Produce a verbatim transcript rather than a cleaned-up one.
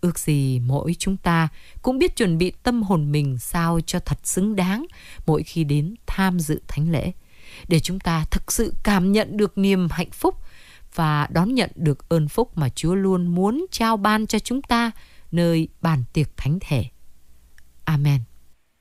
Ước gì mỗi chúng ta cũng biết chuẩn bị tâm hồn mình sao cho thật xứng đáng mỗi khi đến tham dự thánh lễ, để chúng ta thực sự cảm nhận được niềm hạnh phúc và đón nhận được ơn phúc mà Chúa luôn muốn trao ban cho chúng ta nơi bàn tiệc thánh thể. Amen.